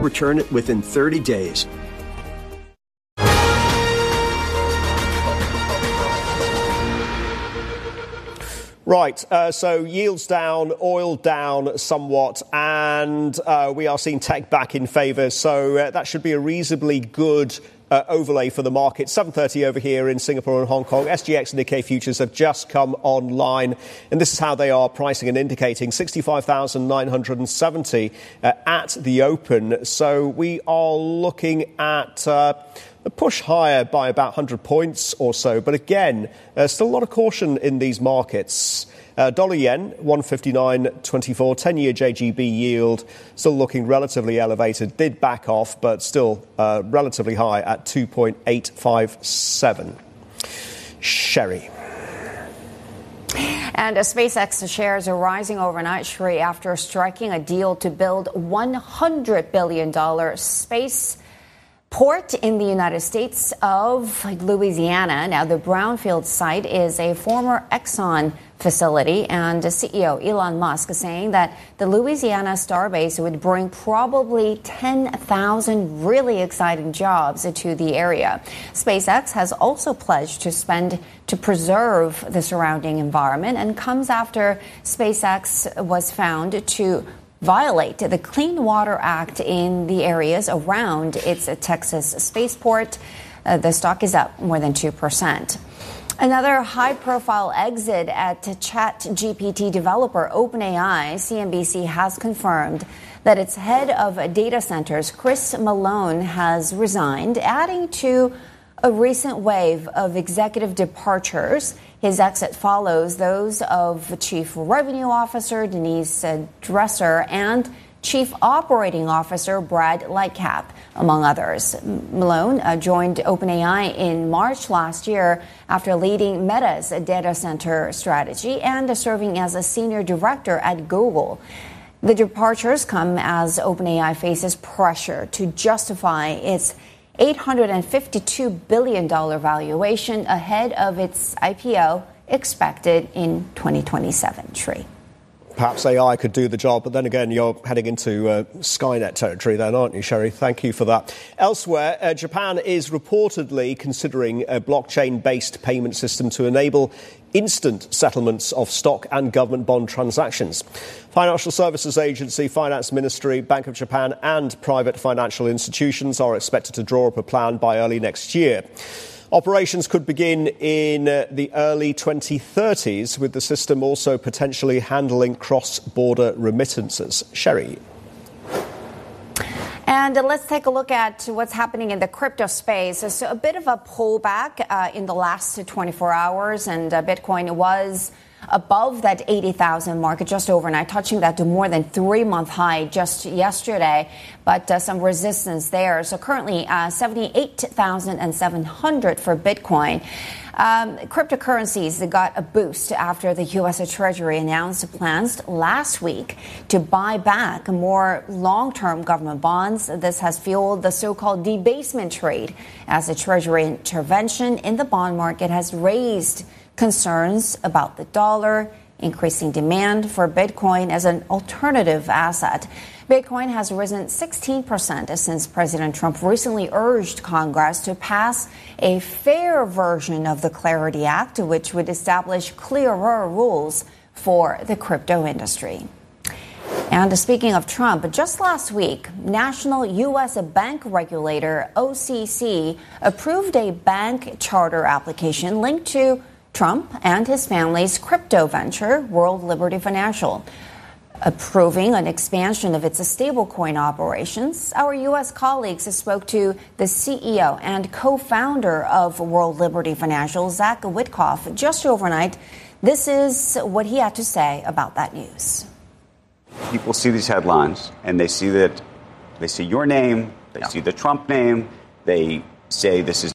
return it within 30 days. Right, so yields down, oil down somewhat, and we are seeing tech back in favour, so that should be a reasonably good overlay for the market. 7:30 over here in Singapore and Hong Kong. SGX and Nikkei futures have just come online, and this is how they are pricing and indicating 65,970 at the open. So we are looking at a push higher by about 100 points or so. But again, still a lot of caution in these markets. Dollar yen, 159.24, 10-year JGB yield, still looking relatively elevated. Did back off, but still relatively high at 2.857. Sherry. And SpaceX shares are rising overnight, Shri, after striking a deal to build $100 billion space port in the United States of Louisiana. Now, the brownfield site is a former Exxon facility, and CEO Elon Musk is saying that the Louisiana Starbase would bring probably 10,000 really exciting jobs to the area. SpaceX has also pledged to spend to preserve the surrounding environment, and comes after SpaceX was found to violate the Clean Water Act in the areas around its Texas spaceport. The stock is up more than 2%. Another high-profile exit at ChatGPT developer OpenAI, CNBC has confirmed that its head of data centers, Chris Malone, has resigned, adding to a recent wave of executive departures. His exit follows those of Chief Revenue Officer Denise Dresser and Chief Operating Officer Brad Lightcap, among others. Malone joined OpenAI in March last year after leading Meta's data center strategy and serving as a senior director at Google. The departures come as OpenAI faces pressure to justify its $852 billion valuation ahead of its IPO expected in 2027. Sri. Perhaps AI could do the job, but then again, you're heading into Skynet territory then, aren't you, Sherry? Thank you for that. Elsewhere, Japan is reportedly considering a blockchain-based payment system to enable instant settlements of stock and government bond transactions. Financial Services Agency, Finance Ministry, Bank of Japan and private financial institutions are expected to draw up a plan by early next year. Operations could begin in the early 2030s, with the system also potentially handling cross-border remittances. Sherry. And let's take a look at what's happening in the crypto space. So a bit of a pullback in the last 24 hours, and Bitcoin was above that 80,000 mark just overnight, touching that to more than 3-month high just yesterday, but some resistance there. So currently 78,700 for Bitcoin. Cryptocurrencies got a boost after the U.S. Treasury announced plans last week to buy back more long-term government bonds. This has fueled the so-called debasement trade, as the Treasury intervention in the bond market has raised concerns about the dollar, increasing demand for Bitcoin as an alternative asset. Bitcoin has risen 16% since President Trump recently urged Congress to pass a fair version of the Clarity Act, which would establish clearer rules for the crypto industry. And speaking of Trump, just last week, National U.S. Bank Regulator, OCC, approved a bank charter application linked to Trump and his family's crypto venture, World Liberty Financial, approving an expansion of its stablecoin operations. Our U.S. colleagues spoke to the CEO and co-founder of World Liberty Financial, Zach Witkoff, just overnight. This is what he had to say about that news. People see these headlines and they see your name, they see the Trump name, they say this is